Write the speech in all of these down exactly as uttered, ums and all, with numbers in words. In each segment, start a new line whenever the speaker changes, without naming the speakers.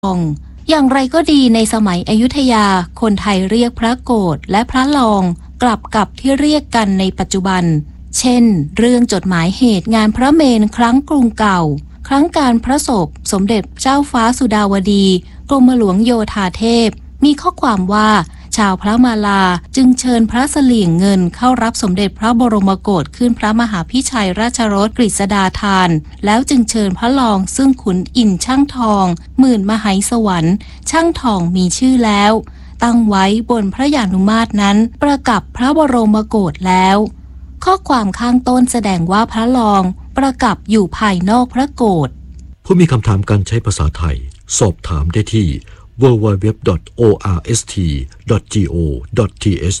อย่างไรก็ดีในสมัยอยุธยาคนไทยเรียกพระโกฏและพระลองกลับกับที่เรียกกันในปัจจุบันเช่นเรื่องจดหมายเหตุงานพระเมรุครั้งกรุงเก่าครั้งการพระศพสมเด็จเจ้าฟ้าสุดาวดีกรมหลวงโยธาเทพมีข้อความว่าชาวพระมาลาจึงเชิญพระเสลี่ยงเงินเข้ารับสมเด็จพระบรมโกศขึ้นพระมหาพิชัยราชรสกฤษฎาธานแล้วจึงเชิญพระลองซึ่งขุนอินทร์ช่างทองหมื่นมหัยสวรรค์ช่างทองมีชื่อแล้วตั้งไว้บนพระยานุมาตรนั้นประกับพระบรมโกศแล้วข้อความข้างต้นแสดงว่าพระลองประกับอยู่ภายนอกพระโกศ
ผู้มีคำถามการใช้ภาษาไทยสอบถามได้ที่ ดับเบิลยู ดับเบิลยู ดับเบิลยู ดอท โอ อาร์ เอส ที ดอท จี โอ ดอท ที เอช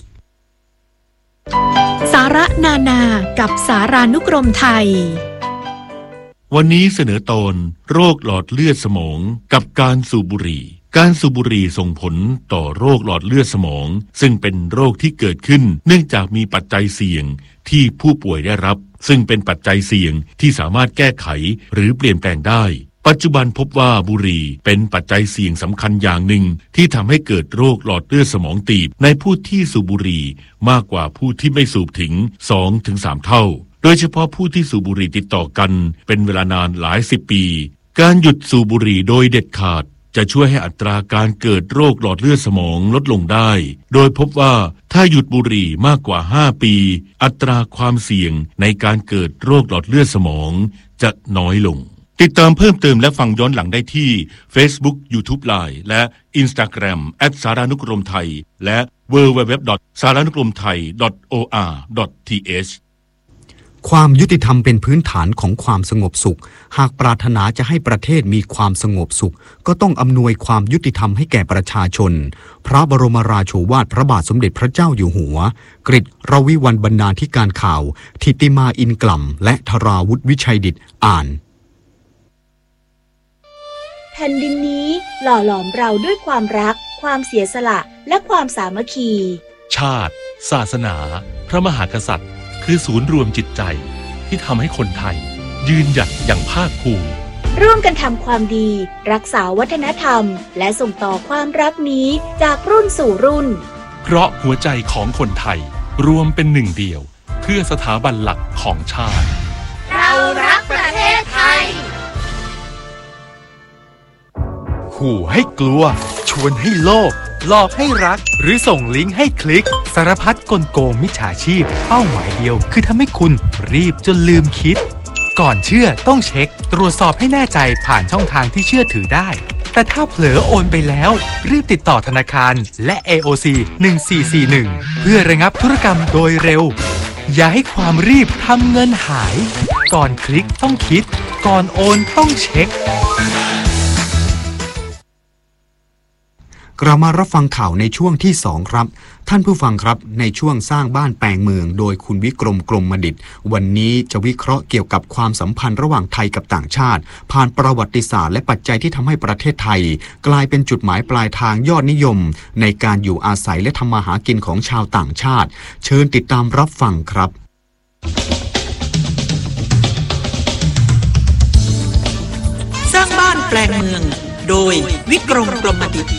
สาระนานากับสารานุกรมไทย
วันนี้เสนอตอนโรคหลอดเลือดสมองกับการสูบบุหรี่การสูบบุหรี่ส่งผลต่อโรคหลอดเลือดสมองซึ่งเป็นโรคที่เกิดขึ้นเนื่องจากมีปัจจัยเสี่ยงที่ผู้ป่วยได้รับซึ่งเป็นปัจจัยเสี่ยงที่สามารถแก้ไขหรือเปลี่ยนแปลงได้ปัจจุบันพบว่าบุหรี่เป็นปัจจัยเสี่ยงสำคัญอย่างหนึ่งที่ทำให้เกิดโรคหลอดเลือดสมองตีบในผู้ที่สูบบุหรี่มากกว่าผู้ที่ไม่สูบถึง สองถึงสาม เท่าโดยเฉพาะผู้ที่สูบบุหรี่ติดต่อกันเป็นเวลานานหลายสิบปีการหยุดสูบบุหรี่โดยเด็ดขาดจะช่วยให้อัตราการเกิดโรคหลอดเลือดสมองลดลงได้โดยพบว่าถ้าหยุดบุหรี่มากกว่าห้าปีอัตราความเสี่ยงในการเกิดโรคหลอดเลือดสมองจะน้อยลงติดตามเพิ่มเติมและฟังย้อนหลังได้ที่ Facebook YouTube Line และ Instagram แอท สารานุกรมไทยและ ดับเบิลยู ดับเบิลยู ดับเบิลยู ดอท สารานุกรมไทย ดอท โอ อาร์ ดอท ที เอช
ความยุติธรรมเป็นพื้นฐานของความสงบสุขหากปรารถนาจะให้ประเทศมีความสงบสุขก็ต้องอำนวยความยุติธรรมให้แก่ประชาชนพระบรมราโชวาทพระบาทสมเด็จพระเจ้าอยู่หัวกฤษรวิวรรณบรรณาธิการข่าวธิติมาอินกล่ำและธราวุฒิวิชัยดิษฐ์อ่าน
แผ่นดินนี้หล่อหลอมเราด้วยความรักความเสียสละและความสามัคคี
ชาติศาสนาพระมหากษัตริย์คือศูนย์รวมจิตใจที่ทำให้คนไทยยืนหยัดอย่างภาคภูมิ
ร่วมกันทำความดีรักษาวัฒนธรรมและส่งต่อความรักนี้จากรุ่นสู่รุ่น
เพราะหัวใจของคนไทยรวมเป็นหนึ่งเดียวเพื่อสถาบันหลักของชาติ
เรารักประเทศไทย
ขู่ให้กลัวชวนให้โลภหลอกให้รักหรือส่งลิงก์ให้คลิกสารพัดกลโกงมิจฉาชีพเป้าหมายเดียวคือทำให้คุณรีบจนลืมคิดก่อนเชื่อต้องเช็คตรวจสอบให้แน่ใจผ่านช่องทางที่เชื่อถือได้แต่ถ้าเผลอโอนไปแล้วรีบติดต่อธนาคารและ เอ โอ ซี หนึ่งสี่สี่หนึ่งเพื่อระงับธุรกรรมโดยเร็วอย่าให้ความรีบทำเงินหายก่อนคลิกต้องคิดก่อนโอนต้องเช็ค
กลับมารับฟังข่าวในช่วงที่สองครับท่านผู้ฟังครับในช่วงสร้างบ้านแปลงเมืองโดยคุณวิกรมกรมมดิษฐ์วันนี้จะวิเคราะห์เกี่ยวกับความสัมพันธ์ระหว่างไทยกับต่างชาติผ่านประวัติศาสตร์และปัจจัยที่ทำให้ประเทศไทยกลายเป็นจุดหมายปลายทางยอดนิยมในการอยู่อาศัยและทำมาหากินของชาวต่างชาติเชิญติดตามรับฟังครับ
สร้างบ้านแปลงเมืองโดยวิกรมกรมมดิษฐ์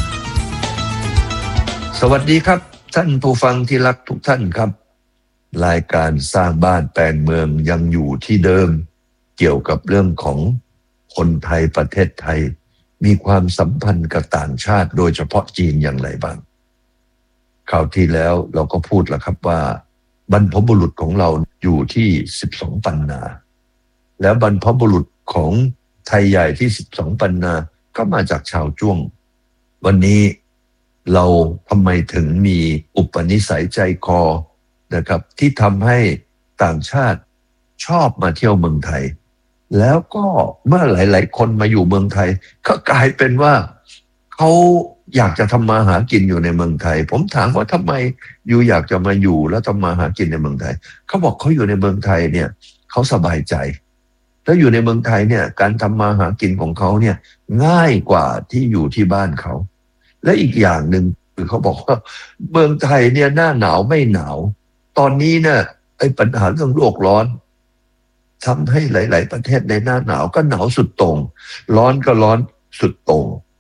สวัสดีครับท่านผู้ฟังที่รักทุกท่านครับรายการสร้างบ้านแปลงเมืองยังอยู่ที่เดิมเกี่ยวกับเรื่องของคนไทยประเทศไทยมีความสัมพันธ์กับต่างชาติโดยเฉพาะจีนอย่างไรบ้างคราวที่แล้วเราก็พูดแล้วครับว่าบรรพบุรุษของเราอยู่ที่สิบสองปันนาแล้วบรรพบุรุษของไทยใหญ่ที่สิบสองปันนาก็มาจากชาวจ้วงวันนี้เราทำไมถึงมีอุปนิสัยใจคอนะครับที่ทำให้ต่างชาติชอบมาเที่ยวเมืองไทยแล้วก็เมื่อหลายๆคนมาอยู่เมืองไทยก็กลายเป็นว่าเขาอยากจะทำมาหากินอยู่ในเมืองไทยผมถามว่าทำไมอยู่อยากจะมาอยู่แล้วทำมาหากินในเมืองไทยเขาบอกเขาอยู่ในเมืองไทยเนี่ยเขาสบายใจแล้วอยู่ในเมืองไทยเนี่ยการทำมาหากินของเขาเนี่ยง่ายกว่าที่อยู่ที่บ้านเขาและอีกอย่างหนึ่งคือเขาบอกว่าเมืองไทยเนี่ยหน้าหนาวไม่หนาวตอนนี้เนี่ยไอ้ปัญหาเรื่องโลกร้อนทำให้หลายๆประเทศในหน้าหนาวก็หนาวสุดโต่งร้อนก็ร้อนสุดโต่ง